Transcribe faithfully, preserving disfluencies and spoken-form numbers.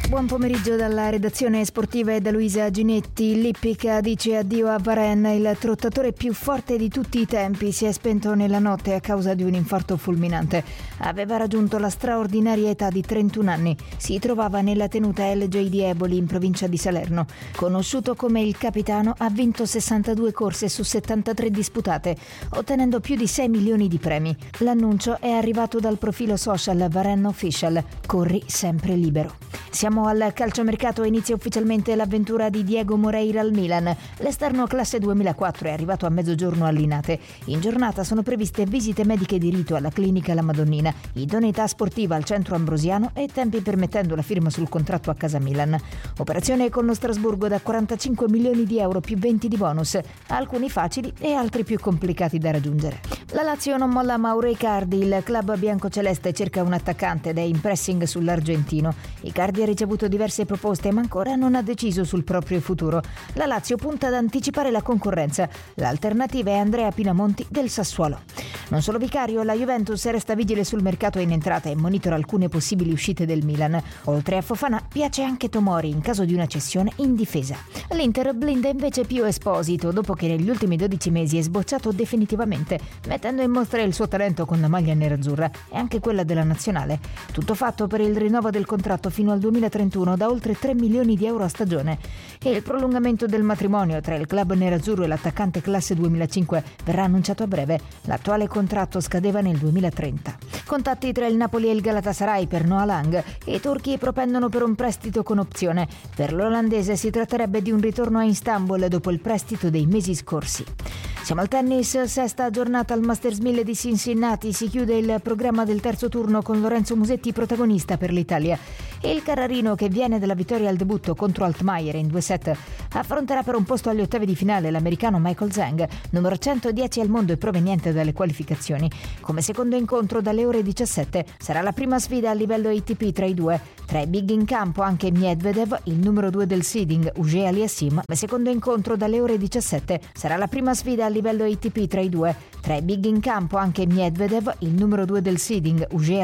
Buon pomeriggio dalla redazione sportiva e da Luisa Ginetti. L'Ippica dice addio a Varenne, il trottatore più forte di tutti i tempi si è spento nella notte a causa di un infarto fulminante. Aveva raggiunto la straordinaria età di trentuno anni. Si trovava nella tenuta L J di Eboli in provincia di Salerno. Conosciuto come il capitano, ha vinto sessantadue corse su settantatré disputate, ottenendo più di sei milioni di premi. L'annuncio è arrivato dal profilo social Varenne Official. Corri sempre libero. Siamo al calciomercato e inizia ufficialmente l'avventura di Diego Moreira al Milan. L'esterno classe duemilaquattro è arrivato a mezzogiorno a Linate. In giornata sono previste visite mediche di rito alla clinica La Madonnina, idoneità sportiva al centro ambrosiano e tempi permettendo la firma sul contratto a casa Milan. Operazione con lo Strasburgo da quarantacinque milioni di euro più venti di bonus, alcuni facili e altri più complicati da raggiungere. La Lazio non molla Mauro Icardi, il club biancoceleste cerca un attaccante ed è in pressing sull'argentino. Icardi ha ricevuto diverse proposte ma ancora non ha deciso sul proprio futuro. La Lazio punta ad anticipare la concorrenza. L'alternativa è Andrea Pinamonti del Sassuolo. Non solo Vicario, la Juventus resta vigile sul mercato in entrata e monitora alcune possibili uscite del Milan. Oltre a Fofana piace anche Tomori in caso di una cessione in difesa. L'Inter blinda invece Pio Esposito dopo che negli ultimi dodici mesi è sbocciato definitivamente, mettendo in mostra il suo talento con la maglia nerazzurra e anche quella della nazionale. Tutto fatto per il rinnovo del contratto fino al duemilatrentuno da oltre tre milioni di euro a stagione. E il prolungamento del matrimonio tra il club nerazzurro e l'attaccante classe duemilacinque verrà annunciato a breve. L'attuale contratto scadeva nel duemilatrenta. Contatti tra il Napoli e il Galatasaray per Noah Lang. I turchi propendono per un prestito con opzione. Per l'olandese si tratterebbe di un ritorno a Istanbul dopo il prestito dei mesi scorsi. Siamo al tennis, sesta giornata al Masters mille di Cincinnati, si chiude il programma del terzo turno con Lorenzo Musetti protagonista per l'Italia e il Carrarino che viene dalla vittoria al debutto contro Altmaier in due set affronterà per un posto agli ottavi di finale l'americano Michael Zhang, numero centodieci al mondo e proveniente dalle qualificazioni. Come secondo incontro dalle ore diciassette sarà la prima sfida a livello A T P tra i due. Tra i big in campo anche Medvedev, il numero due del seeding Auger Aliassime, ma secondo incontro dalle ore diciassette sarà la prima sfida a livello A T P tra i due. Tra i big in campo anche Medvedev, il numero due del seeding Auger